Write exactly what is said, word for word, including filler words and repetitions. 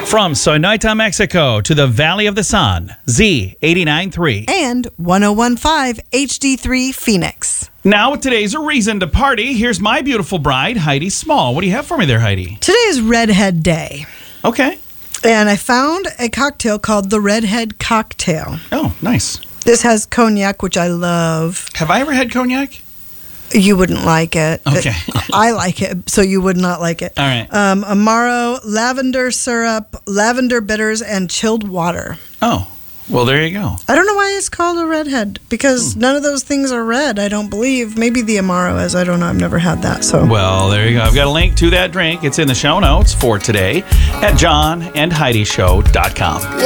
From Sonoita, Mexico to the Valley of the Sun, Z eighty-nine point three. And one oh one point five H D three Phoenix. Now with today's A Reason to Party, here's my beautiful bride, Heidi Small. What do you have for me there, Heidi? Today is Redhead Day. Okay. And I found a cocktail called the Redhead Cocktail. Oh, nice. This has cognac, which I love. Have I ever had cognac? You wouldn't like it. Okay. I like it, so you would not like it. All right. Um, Amaro, lavender syrup, lavender bitters, and chilled water. Oh, well, there you go. I don't know why it's called a redhead, because none of those things are red, I don't believe. Maybe the Amaro is. I don't know. I've never had that. So. Well, there you go. I've got a link to that drink. It's in the show notes for today at john and heidi show dot com.